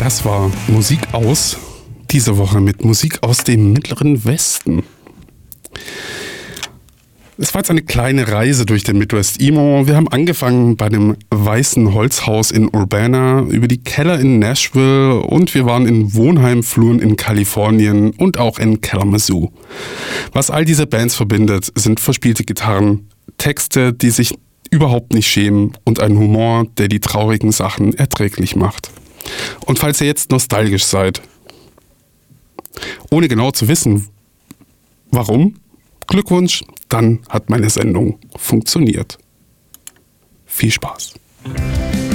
Das war Musik aus, diese Woche mit Musik aus dem Mittleren Westen. Es war jetzt eine kleine Reise durch den Midwest Emo. Wir haben angefangen bei dem weißen Holzhaus in Urbana, über die Keller in Nashville und wir waren in Wohnheimfluren in Kalifornien und auch in Kalamazoo. Was all diese Bands verbindet, sind verspielte Gitarren, Texte, die sich überhaupt nicht schämen und ein Humor, der die traurigen Sachen erträglich macht. Und falls ihr jetzt nostalgisch seid, ohne genau zu wissen, warum, Glückwunsch, dann hat meine Sendung funktioniert. Viel Spaß.